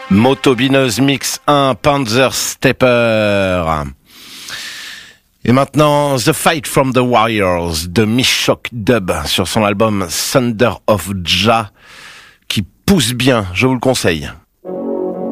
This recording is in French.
Motobineuse Mix 1, Panzer Stepper. Et maintenant, The Fight from the Warriors de Mishok Dub sur son album Thunder of Jah, qui pousse bien, je vous le conseille.